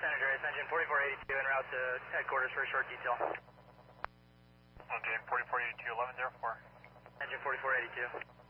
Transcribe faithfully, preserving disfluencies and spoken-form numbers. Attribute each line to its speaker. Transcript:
Speaker 1: San Andreas, engine forty-four eighty-two en route to headquarters for a short detail.
Speaker 2: Okay, forty-four eighty-two, eleven oh four.
Speaker 1: Engine forty-four eighty-two.